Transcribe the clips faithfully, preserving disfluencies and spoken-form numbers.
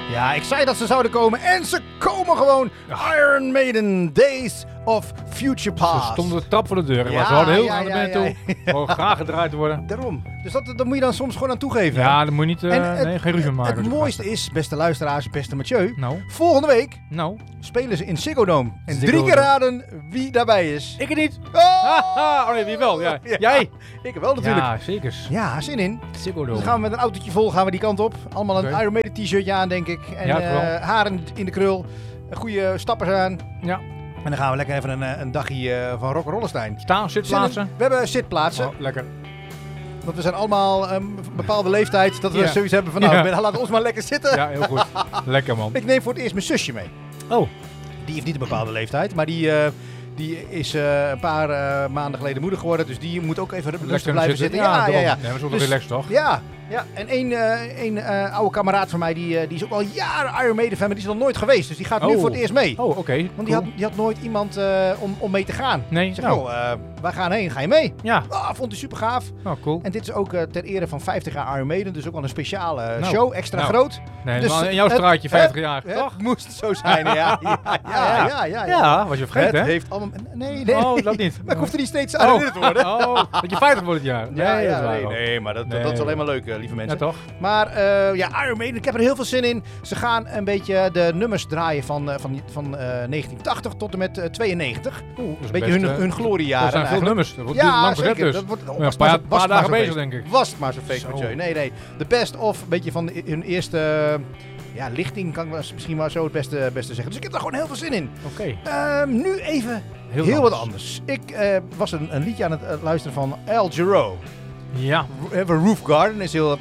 Ja, ik zei dat ze zouden komen en ze komen gewoon. Iron Maiden, Days of Future Past. Ze stonden de trap voor de deur. Ja, Maar ze hadden heel ja, graag naar ja, binnen ja, toe. Gewoon graag gedraaid worden. Daarom. Dus dat, dat moet je dan soms gewoon aan toegeven. Ja, dan moet je niet, uh, En het, nee, geen ruzie maken. Het mooiste is, beste luisteraars, beste Mathieu. Nou, Volgende week nou. spelen ze in Ziggo Dome. En Ziggo drie keer Dome. raden wie daarbij is. Ik het niet. Oh, Oh nee, wie wel? Ja. Ja. Jij? Ik wel natuurlijk. Ja, Ja, zeker. zin in. Ziggo Dus Dome. gaan we met een autootje vol gaan we die kant op. Allemaal een Oké. Iron Maiden t-shirtje aan, denk ik. En Ja, eh, wel. haren in de krul. Goede stappers aan. Ja. En dan gaan we lekker even een, eh, een dagje eh, van Rock'n'Rollestein. Staan, zitplaatsen. We hebben zitplaatsen. Oh, lekker. Want we zijn allemaal een bepaalde leeftijd dat we Ja. zoiets hebben van nou, Ja. laten we ons maar lekker zitten. Ja, heel goed. Lekker, man. Ik neem voor het eerst mijn zusje mee. Oh. Die heeft niet een bepaalde leeftijd, maar die, uh, die is uh, een paar uh, maanden geleden moeder geworden. Dus die moet ook even rustig Lekker blijven zitten. Ja, Ja, ja, ja. Nee, we zullen Dus- relaxed, toch? Ja, ja. En één uh, een, uh, oude kameraad van mij, die, uh, die is ook al jaren Iron Maiden fan, maar die is nog nooit geweest. Dus die gaat nu Oh. voor het eerst mee. Oh, oké. Okay. Want die had, die had nooit iemand uh, om, om mee te gaan. Nee, Ik zeg, nou. joh, uh, wij gaan heen, ga je mee? Ja. Ah, vond hij super gaaf. Oh, cool. En dit is ook uh, ter ere van vijftig jaar Iron Maiden, dus ook wel een speciale uh, Nou. show, extra Nou. groot. Nee, Dus, dus in jouw het- straatje, vijftig jaar, Het toch? moest zo zijn, ja. Ja, ja, ja. ja, ja, Ja, was je vergeten, Het hè? heeft allemaal... Nee, nee. Oh, dat niet. Maar ik hoef er niet steeds Oh. aan herinnerd te worden. Oh, dat je vijftig wordt het jaar. Ja, Nee, ja, dat is waar nee, ook. nee, maar dat, Nee. dat is alleen maar leuk, uh, lieve Ja, mensen. toch? Maar uh, ja, Iron Maiden, ik heb er heel veel zin in. Ze gaan een beetje de nummers draaien van, uh, van, van uh, negentien tachtig tot en met uh, tweeënhtig. Oeh, dat is Een beetje best, hun, uh, hun gloriejaren. Dat zijn veel eigenlijk. nummers. Dat wordt Ja, lang gezet zeker. dus. Dat wordt, Ja, was een paar, maar- was paar maar dagen zo bezig, feest. denk ik. Was het maar zo'n feest, Zo. Mathieu. Nee, nee. De best of, een beetje van hun eerste... Uh, ja, lichting kan ik wel- misschien maar zo het beste, beste zeggen. Dus ik heb daar gewoon heel veel zin in. Oké. Uh, nu even Heel, heel, anders. wat anders. Ik uh, was een, een liedje aan het uh, luisteren van Al Jarreau. Ja. Even Roof Garden is heel...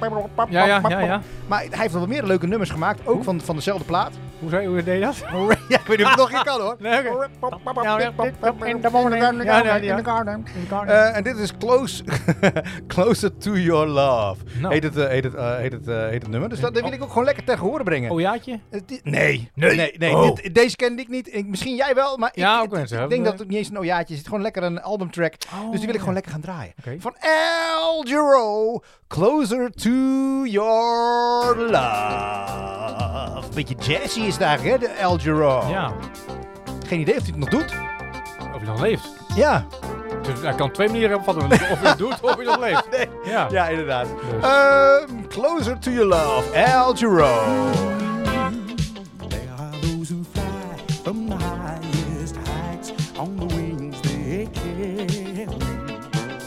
Ja, ja, ja, ja. Maar hij heeft wel meer leuke nummers gemaakt, ook van, van dezelfde plaat. Hoe, zei, hoe deed je dat? Ja, ik weet niet of ik het nog een keer kan hoor. Nee, oké. In the morning, Ja, ja, ja. in the garden. Uh, en dit is Close, Closer to Your Love. Nou. Heet, het, uh, heet, het, uh, heet, het, uh, heet het nummer. Dus dat, dat wil ik ook gewoon lekker tegen horen brengen. Oh, jaatje? Uh, di- nee, Nee? nee, nee. Oh. Dit, deze kende ik niet. Ik, misschien jij wel, maar Ja, ik, ook ik, mensen ik hebben, denk dat eh. het niet eens een ojaatje is. Het is gewoon lekker een albumtrack. Oh, Dus die wil ik ja. gewoon lekker gaan draaien. Oké. Van Al Jarreau, Closer to Your Love. Beetje jazzy is het eigenlijk, hè, de Al Jarreau. Ja. Geen idee of hij het nog doet. Of je nog leeft. Ja. Dus hij kan twee manieren opvatten. Of je het doet, of je nog leeft. Nee. Ja. Ja, inderdaad. Dus. Um, Closer to Your Love, Al Jarreau.